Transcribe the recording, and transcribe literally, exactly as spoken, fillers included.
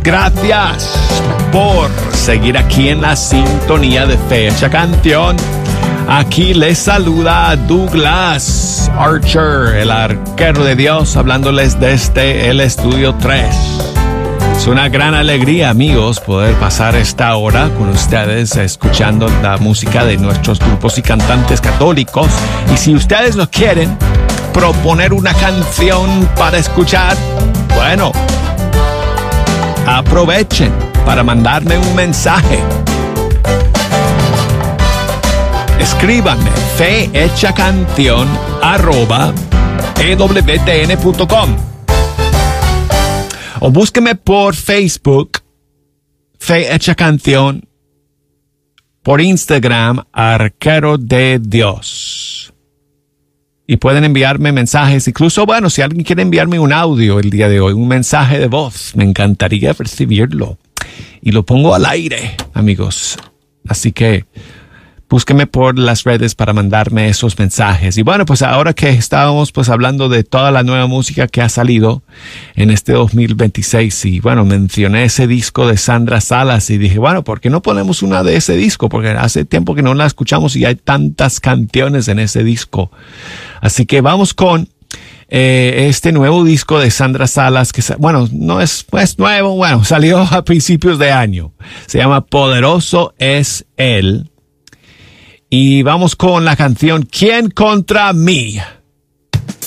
gracias por seguir aquí en la sintonía de Fecha Canción. Aquí les saluda Douglas Archer, el arquero de Dios, hablándoles desde el estudio tres. Es una gran alegría, amigos, poder pasar esta hora con ustedes escuchando la música de nuestros grupos y cantantes católicos. Y si ustedes nos quieren proponer una canción para escuchar, bueno, aprovechen para mandarme un mensaje. Escríbanme fehechacanción arroba e w t n punto com o búsqueme por Facebook, Fe Hecha Canción, por Instagram, Arquero de Dios. Y pueden enviarme mensajes, incluso, bueno, si alguien quiere enviarme un audio el día de hoy, un mensaje de voz, me encantaría recibirlo. Y lo pongo al aire, amigos. Así que búsqueme por las redes para mandarme esos mensajes. Y bueno, pues ahora que estábamos pues hablando de toda la nueva música que ha salido en este dos mil veintiséis, y bueno, mencioné ese disco de Sandra Salas y dije, bueno, ¿por qué no ponemos una de ese disco? Porque hace tiempo que no la escuchamos y hay tantas canciones en ese disco. Así que vamos con eh, este nuevo disco de Sandra Salas, que bueno, no es pues nuevo, bueno, salió a principios de año. Se llama Poderoso es Él. Y vamos con la canción ¿Quién contra mí?